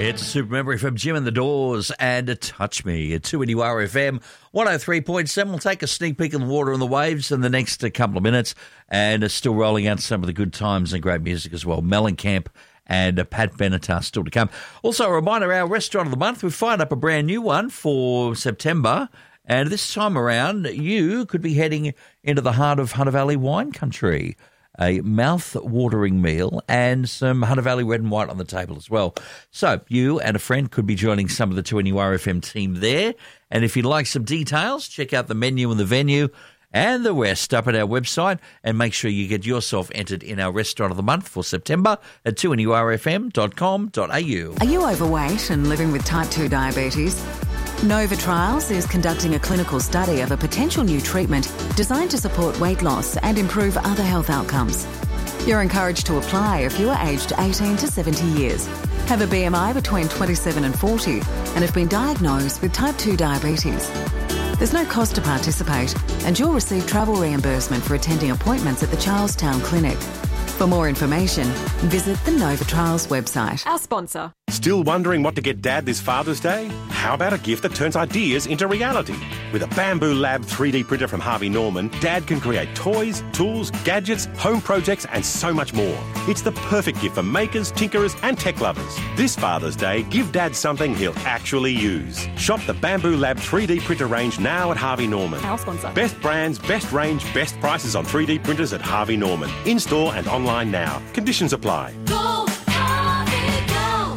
It's a super memory from Jim and the Doors and Touch Me at 2NURFM 103.7. We'll take a sneak peek of the water and the waves in the next couple of minutes, and still rolling out some of the good times and great music as well. Mellencamp and Pat Benatar still to come. Also, a reminder, our restaurant of the month, we've fired up a brand new one for September, and this time around you could be heading into the heart of Hunter Valley wine country. A mouth-watering meal and some Hunter Valley red and white on the table as well. So you and a friend could be joining some of the 2NURFM team there. And if you'd like some details, check out the menu and the venue and the rest up at our website, and make sure you get yourself entered in our restaurant of the month for September at 2NURFM.com.au. Are you overweight and living with type 2 diabetes? Nova Trials is conducting a clinical study of a potential new treatment designed to support weight loss and improve other health outcomes. You're encouraged to apply if you are aged 18 to 70 years, have a BMI between 27 and 40, and have been diagnosed with type 2 diabetes. There's no cost to participate, and you'll receive travel reimbursement for attending appointments at the Charlestown Clinic. For more information, visit the Nova Trials website. Our sponsor. Still wondering what to get Dad this Father's Day? How about a gift that turns ideas into reality? With a Bamboo Lab 3D printer from Harvey Norman, Dad can create toys, tools, gadgets, home projects, and so much more. It's the perfect gift for makers, tinkerers, and tech lovers. This Father's Day, give Dad something he'll actually use. Shop the Bamboo Lab 3D printer range now at Harvey Norman. Our sponsor. Best brands, best range, best prices on 3D printers at Harvey Norman. In-store and online now. Conditions apply. Go, Harvey, go!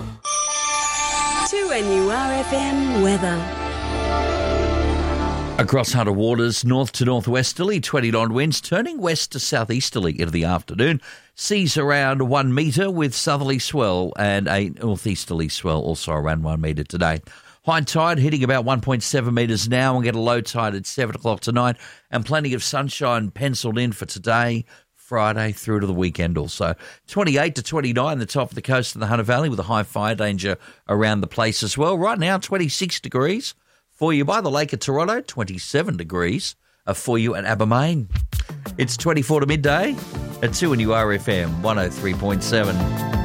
2NURFM weather. Across Hunter Waters, north to northwesterly, 20-knot winds, turning west to southeasterly into the afternoon. Seas around 1 metre with southerly swell and a northeasterly swell also around 1 metre today. High tide hitting about 1.7 metres now. We'll get a low tide at 7 o'clock tonight, and plenty of sunshine penciled in for today, Friday through to the weekend also. 28 to 29 the top of the coast of the Hunter Valley with a high fire danger around the place as well. Right now, 26 degrees. For you by the Lake of Toronto, 27 degrees for you at Abermain. It's 24 to midday at 2NURFM 103.7.